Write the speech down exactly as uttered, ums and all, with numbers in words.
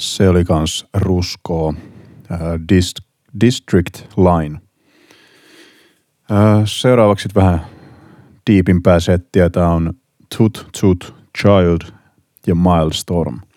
Se oli kans ruskoo. Äh, Dist- District Line. Äh, seuraavaksi vähän diipimpää settiä. Tää on Tut Tut Child ja Milestorm.